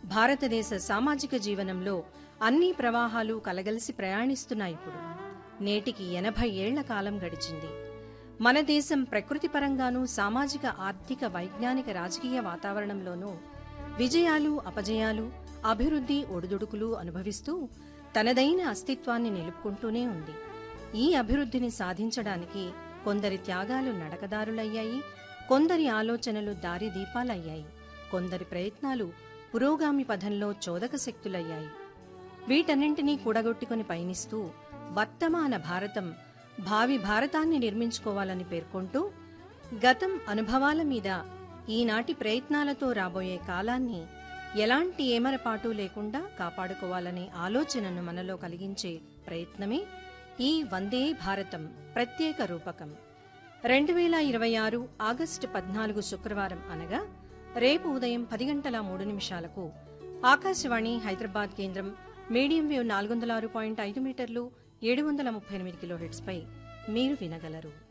భారతదేశ సామాజిక జీవనంలో అన్ని ప్రవాహాలు కలగలిసి ప్రయాణిస్తున్నాయిప్పుడు. నేటికి 80 ఏళ్ల కాలం గడిచింది. మన దేశం ప్రకృతిపరంగానూ సామాజిక ఆర్థిక వైజ్ఞానిక రాజకీయ వాతావరణంలోనూ విజయాలు అపజయాలు అభివృద్ధి ఒడిదుడుకులు అనుభవిస్తూ తనదైన అస్తిత్వాన్ని నిలుపుకుంటూనే ఉంది. ఈ అభివృద్ధిని సాధించడానికి కొందరి త్యాగాలు నడకదారులయ్యాయి, కొందరి ఆలోచనలు దారిదీపాలయ్యాయి, కొందరి ప్రయత్నాలు పురోగామి పథంలో చోదక శక్తులయ్యాయి. వీటన్నింటినీ కూడగొట్టుకుని పయనిస్తూ వర్తమాన భారతం భావి భారతాన్ని నిర్మించుకోవాలని పేర్కొంటూ గతం అనుభవాల మీద ఈనాటి ప్రయత్నాలతో రాబోయే కాలాన్ని ఎలాంటి ఏమరపాటు లేకుండా కాపాడుకోవాలనే ఆలోచనను మనలో కలిగించే ప్రయత్నమే ఈ వందే భారతం ప్రత్యేక రూపకం. 2026 ఆగస్టు 14 శుక్రవారం అనగా రేపు ఉదయం 10:03 ఆకాశవాణి హైదరాబాద్ కేంద్రం మీడియం వేవ్ 406.5 మీటర్లు 738 కిలోహెర్ట్జ్ పై మీరు వినగలరు.